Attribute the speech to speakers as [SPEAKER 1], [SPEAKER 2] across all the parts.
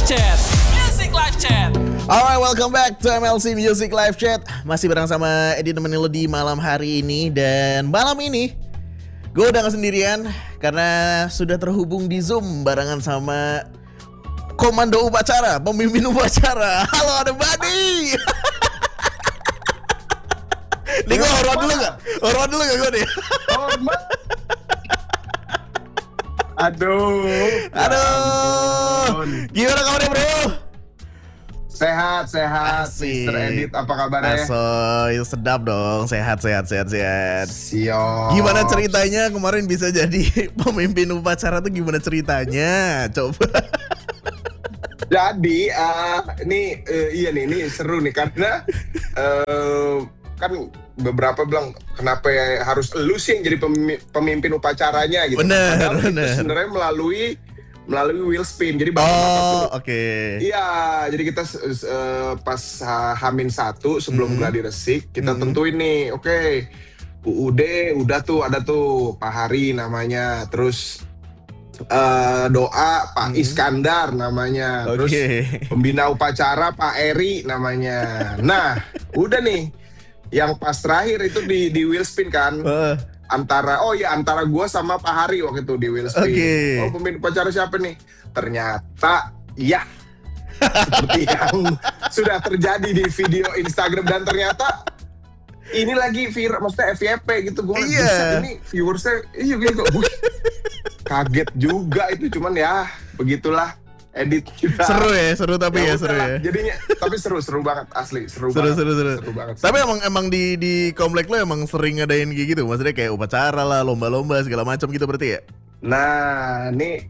[SPEAKER 1] Chat. Music Live Chat.
[SPEAKER 2] Alright, welcome back to MLC Music Live Chat. Masih bareng sama Edi nemenin lo di malam hari ini. Dan malam ini gue udah gak sendirian karena sudah terhubung di Zoom barengan sama komando upacara, pemimpin upacara. Halo, ada Badi. Nih gue hormat dulu gak? Hormat dulu gak gue nih?
[SPEAKER 3] Hormat. Aduh.
[SPEAKER 2] Gimana kabarnya bro?
[SPEAKER 3] Sehat.
[SPEAKER 2] Asik.
[SPEAKER 3] Mr. Edit, apa kabarnya?
[SPEAKER 2] Asoy, sedap dong. Sehat.
[SPEAKER 3] Siap.
[SPEAKER 2] Gimana ceritanya kemarin bisa jadi pemimpin upacara tuh gimana ceritanya? Coba.
[SPEAKER 3] Jadi, ini seru nih karena kan beberapa bilang kenapa harus elu sih yang jadi pemimpin upacaranya gitu.
[SPEAKER 2] Bener.
[SPEAKER 3] Itu sebenarnya melalui wheel spin. Jadi
[SPEAKER 2] Oke.
[SPEAKER 3] Iya, jadi kita pas H-1 sebelum gladi resik kita tentuin nih, oke, UUD udah tuh ada tuh Pak Hari namanya, terus doa Pak Iskandar namanya, terus pembina upacara Pak Eri namanya. Nah, udah nih, yang pas terakhir itu di wheel spin kan. Antara gua sama Pak Hari waktu itu di wheel spin. Oh, pemimpin upacara siapa nih? Ternyata ya seperti yang sudah terjadi di video Instagram, dan ternyata ini lagi viral, maksudnya FYP gitu. Gue bisa ini viewersnya gitu. Kaget juga itu, cuman ya begitulah edit kita.
[SPEAKER 2] Seru tapi seru ya.
[SPEAKER 3] Jadinya tapi seru banget, asli seru banget.
[SPEAKER 2] Tapi emang di komplek lo emang sering ngadain kayak gitu, maksudnya kayak upacara lah, lomba-lomba segala macam gitu berarti ya? Nah,
[SPEAKER 3] ini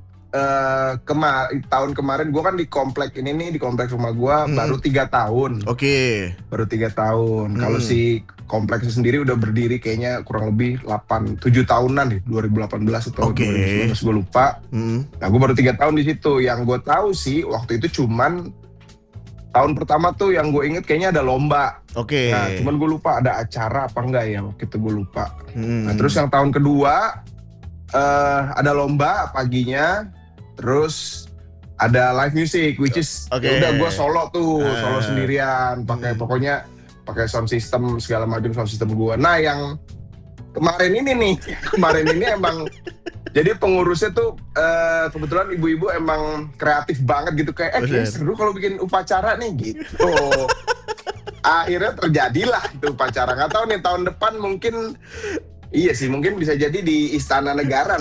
[SPEAKER 3] tahun kemarin gue kan di komplek ini nih, di komplek rumah gue baru 3 tahun.
[SPEAKER 2] Oke.
[SPEAKER 3] Baru 3 tahun. Kalau si kompleksnya sendiri udah berdiri kayaknya kurang lebih 7 tahunan nih, 2018 atau 2019 gue lupa. Nah, gue baru 3 tahun di situ. Yang gue tahu sih waktu itu cuman tahun pertama tuh yang gue inget kayaknya ada lomba. Nah, cuman gue lupa ada acara apa enggak ya, waktu itu gue lupa. Nah, terus yang tahun kedua ada lomba paginya, terus ada live music, which is udah gue solo sendirian, pakai sound system segala macam, sound system gue. Nah, yang kemarin ini emang jadi pengurusnya tuh kebetulan ibu-ibu emang kreatif banget gitu, kayak kayaknya seru kalau bikin upacara nih gitu. Akhirnya terjadilah itu upacara. Nggak tahu nih tahun depan mungkin. Iya sih, mungkin bisa jadi di Istana Negara.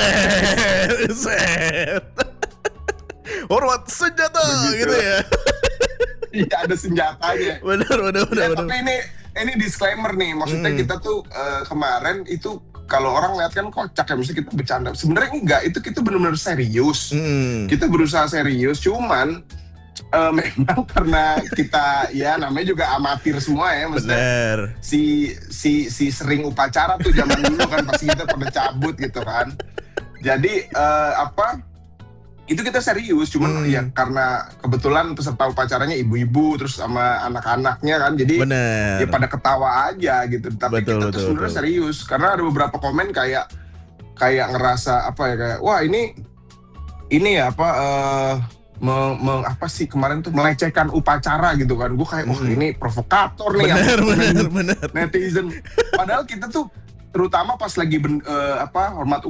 [SPEAKER 2] Hormat senjata gitu ya.
[SPEAKER 3] Iya, ada senjatanya.
[SPEAKER 2] Benar.
[SPEAKER 3] Tapi ini disclaimer nih, maksudnya kita tuh kemarin itu kalau orang lihat kan kocak ya, mesti kita bercanda. Sebenarnya enggak, itu kita benar-benar serius. Kita berusaha serius, cuman memang karena kita ya namanya juga amatir semua ya, maksudnya si sering upacara tuh zaman dulu kan pasti kita pada cabut gitu kan. Jadi itu kita serius, cuman ya karena kebetulan peserta upacaranya ibu-ibu terus sama anak-anaknya kan, jadi ya pada ketawa aja gitu. Tapi kita tuh sebenarnya serius karena ada beberapa komen kayak ngerasa kayak wah ini ya apa sih kemarin tuh melecehkan upacara gitu kan. Gue kayak ini provokator nih. Bener. Netizen. Padahal kita tuh terutama pas lagi hormat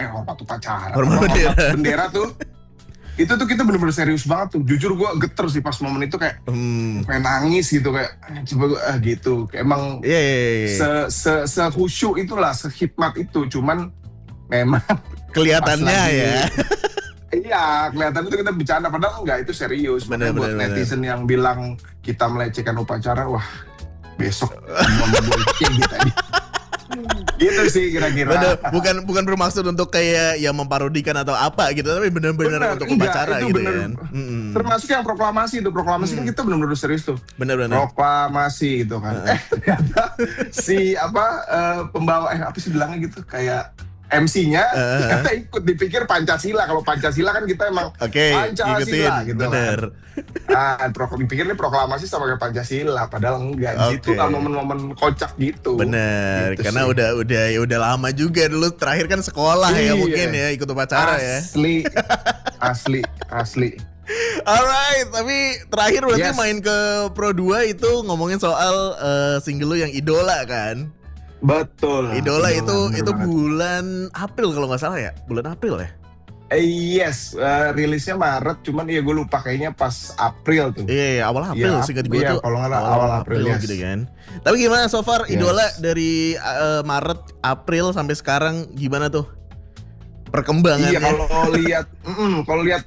[SPEAKER 3] bendera tuh, itu tuh kita bener-bener serius banget tuh. Jujur gue geter sih pas momen itu, kayak pengen nangis gitu, kayak coba gue gitu. Emang se-khusyuk itulah, sehikmat itu. Cuman memang
[SPEAKER 2] kelihatannya ya.
[SPEAKER 3] Iya, kelihatan itu kita bercanda, padahal enggak, itu serius. Bener, buat netizen yang bilang kita melecehkan upacara, wah besok mau kayak gitu tadi. Gitu sih kira-kira.
[SPEAKER 2] Bukan bermaksud untuk kayak ya memparodikan atau apa gitu, tapi benar-benar untuk upacara gitu kan.
[SPEAKER 3] Termasuk yang proklamasi kan kita benar-benar serius tuh.
[SPEAKER 2] Benar.
[SPEAKER 3] Proklamasi gitu kan. Ternyata si pembawa apa sih bilangnya gitu, kayak MC-nya kita ikut, dipikir Pancasila. Kalau Pancasila kan kita emang Pancasila gitu
[SPEAKER 2] bener.
[SPEAKER 3] kan. Dipikir ini proklamasi sama kayak Pancasila, padahal enggak. Di situ kan momen-momen kocak gitu.
[SPEAKER 2] Bener, gitu karena sih. udah lama juga dulu. Terakhir kan sekolah ya mungkin ya ikut upacara.
[SPEAKER 3] Asli.
[SPEAKER 2] Alright, tapi terakhir berarti
[SPEAKER 3] Yes.
[SPEAKER 2] main ke Pro 2 itu ngomongin soal single lu yang Idola kan?
[SPEAKER 3] Betul.
[SPEAKER 2] Idola itu
[SPEAKER 3] bener banget.
[SPEAKER 2] bulan April kalau nggak salah ya? Bulan April ya?
[SPEAKER 3] Yes, rilisnya Maret, cuman ya gue lupa kayaknya pas April tuh.
[SPEAKER 2] Iya, awal April
[SPEAKER 3] Iya,
[SPEAKER 2] singkat gue
[SPEAKER 3] iya,
[SPEAKER 2] tuh.
[SPEAKER 3] kalau nggak salah awal April, yes.
[SPEAKER 2] gitu kan. Tapi gimana so far
[SPEAKER 3] Yes.
[SPEAKER 2] Idola dari Maret, April sampai sekarang gimana tuh perkembangannya?
[SPEAKER 3] Iya, kalau lihat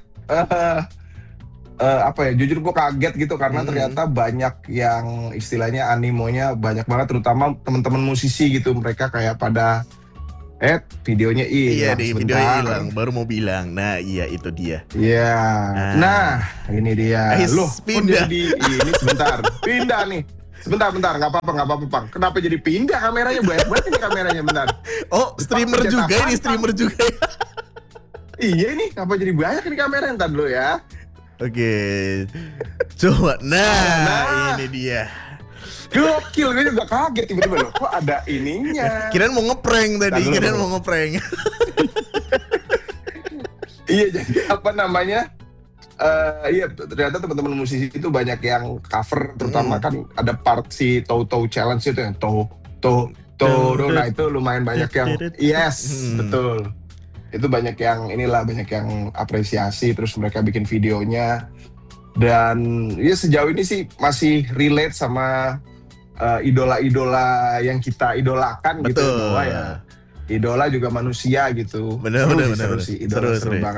[SPEAKER 3] apa ya, jujur gue kaget gitu karena ternyata banyak yang istilahnya animonya banyak banget, terutama teman-teman musisi gitu, mereka kayak pada videonya
[SPEAKER 2] Iya
[SPEAKER 3] hilang
[SPEAKER 2] di
[SPEAKER 3] sebentar.
[SPEAKER 2] videonya hilang, baru mau bilang. Nah iya itu dia.
[SPEAKER 3] Iya. Nah, ini dia.
[SPEAKER 2] Ais,
[SPEAKER 3] Loh, kok
[SPEAKER 2] pindah.
[SPEAKER 3] jadi ini sebentar. Pindah nih. Sebentar, nggak apa-apa, Bang. Kenapa jadi pindah kameranya? Banyak banget ini kameranya, bentar.
[SPEAKER 2] Oh streamer
[SPEAKER 3] Cetak
[SPEAKER 2] juga
[SPEAKER 3] apa?
[SPEAKER 2] ini, streamer juga.
[SPEAKER 3] Iya ini, kenapa jadi banyak ini kamera? Ntar dulu ya.
[SPEAKER 2] Oke, coba. Nah,
[SPEAKER 3] Nah.
[SPEAKER 2] ini dia.
[SPEAKER 3] Gokil, gue juga kaget tiba-tiba loh. Kok ada ininya?
[SPEAKER 2] Kirain mau ngeprank tadi,
[SPEAKER 3] Ntar dulu.
[SPEAKER 2] kirain mau ngeprank.
[SPEAKER 3] Iya, jadi apa namanya? Iya, ternyata teman-teman musisi itu banyak yang cover, terutama kan ada part si Toto Challenge itu yang nah itu lumayan banyak yang yes, betul. Itu banyak yang banyak yang apresiasi, terus mereka bikin videonya. Dan ya sejauh ini sih masih relate sama idola-idola yang kita idolakan gitu,
[SPEAKER 2] Betul.
[SPEAKER 3] bahwa ya idola juga manusia gitu.
[SPEAKER 2] Bener,
[SPEAKER 3] Seru
[SPEAKER 2] bener,
[SPEAKER 3] sih,
[SPEAKER 2] bener,
[SPEAKER 3] seru
[SPEAKER 2] bener.
[SPEAKER 3] sih, idola
[SPEAKER 2] Seru,
[SPEAKER 3] seru
[SPEAKER 2] seru.
[SPEAKER 3] banget.